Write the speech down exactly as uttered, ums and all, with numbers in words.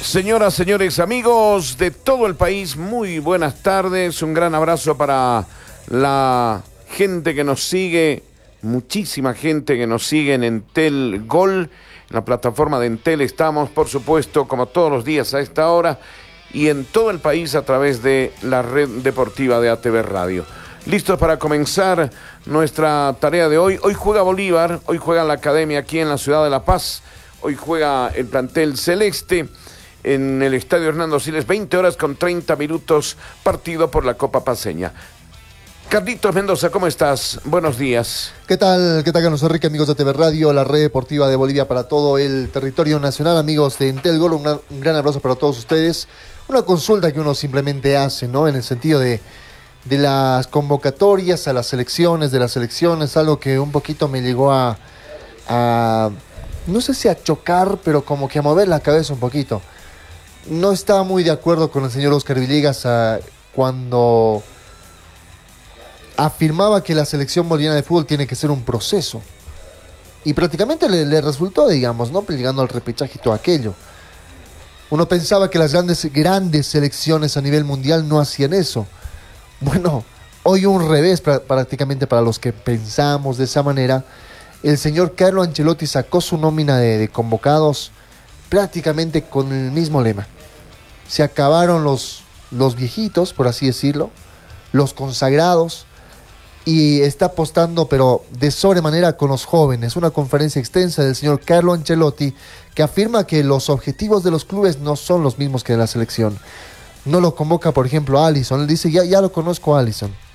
Señoras, señores, amigos de todo el país, muy buenas tardes. Un gran abrazo para la gente que nos sigue, muchísima gente que nos sigue en Entel Gol, en la plataforma de Entel estamos, por supuesto, como todos los días a esta hora, y en todo el país a través de la red deportiva de A T V Radio. Listos para comenzar nuestra tarea de hoy. Hoy juega Bolívar, hoy juega la Academia aquí en la ciudad de La Paz, hoy juega el plantel celeste en el estadio Hernando Siles, veinte horas con treinta minutos, partido por la Copa Paceña. Carlitos Mendoza, ¿cómo estás? Buenos días. ¿Qué tal? ¿Qué tal, Carlos Enrique, amigos de A T V Radio, la red deportiva de Bolivia para todo el territorio nacional, amigos de Entel Gol, un gran, un gran abrazo para todos ustedes. Una consulta que uno simplemente hace, ¿no? En el sentido de, de las convocatorias a las selecciones, de las selecciones, algo que un poquito me llegó a, a, no sé si a chocar, pero como que a mover la cabeza un poquito. No estaba muy de acuerdo con el señor Oscar Villegas uh, cuando afirmaba que la selección boliviana de fútbol tiene que ser un proceso. Y prácticamente le, le resultó, digamos, ¿no? Llegando al repechaje y todo aquello. Uno pensaba que las grandes, grandes selecciones a nivel mundial no hacían eso. Bueno, hoy un revés pra- prácticamente para los que pensamos de esa manera. El señor Carlo Ancelotti sacó su nómina de, de convocados prácticamente con el mismo lema. Se acabaron los, los viejitos, por así decirlo, los consagrados, y está apostando, pero de sobremanera, con los jóvenes. Una conferencia extensa del señor Carlo Ancelotti que afirma que los objetivos de los clubes no son los mismos que de la selección. No lo convoca, por ejemplo, a Alisson. Él dice, ya, ya lo conozco a Alisson.